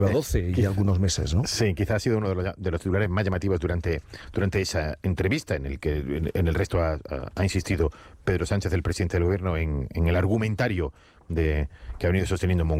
12 y algunos meses, ¿no? Sí, quizás ha sido uno de los titulares más llamativos durante esa entrevista en el resto ha insistido Pedro Sánchez, el presidente del gobierno, en el argumentario que ha venido sosteniendo en Moncloa.